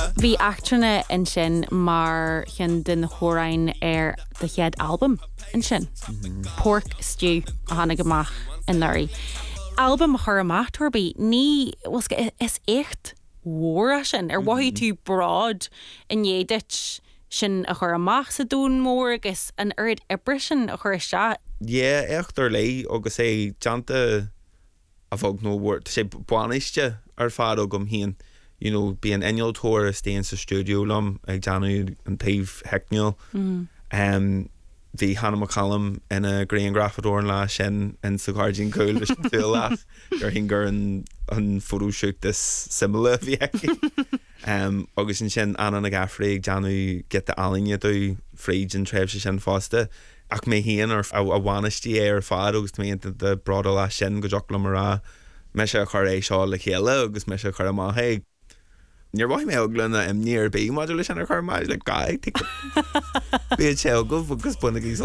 Bhí achtrana in sin mar chin den chórain de chéad album in sin. Pork stew a hána goach in nuirí. Album a chur amach tuairbí ní is echt mhór sin ar bhaithí tú brád in éidir sin a chur amach sa dún mór agus an ard ibre sin a chur isteach. Yeah, echt lei agus é janta a bhog nó bhór sé buanaiste ar fad agam hían. You know, bí an annual tour stay in sa studio lom ag Janu an taobh heicneal. Bhí Hannah McCallum in a Graham Graffador lá sin in sa Guardian Cool leis an fil leat gur hingur an photoshoot this similar bhí heici. Agus in sin Anna na Gaffrey ag Janu get the alinne dú fríd an treibh sé sin fásta. Ach mé hían ar a bhainistí ar fad agus mé de brada lá sin go joc le marrá me sé chur é seo le chéile agus me sé chur amáthe. Níor bhaith mé aglanna am níor bí maidir leis an chur máid le gaiid. Bíad sé go agus buna gus